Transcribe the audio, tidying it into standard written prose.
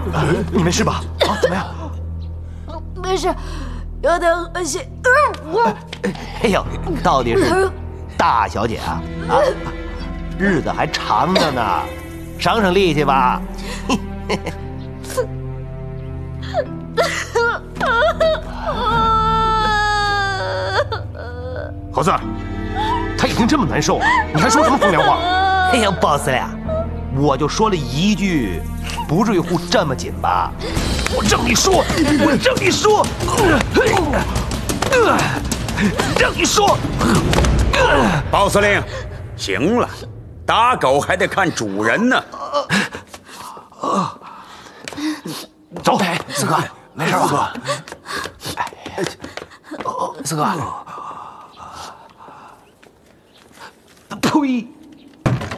你没事吧？啊，怎么样？ 没事，有点恶心。 哎呦，到底是大小姐啊啊，日子还长着呢，省省力气吧。 猴子，他已经这么难受了，你还说什么风凉话？ 哎呀，鲍司令，我就说了一句，不至于护这么紧吧？ 我让你说，我让你说，让你说。 鲍司令，行了，打狗还得看主人呢。 走， 四哥，没事吧？四哥， 呸！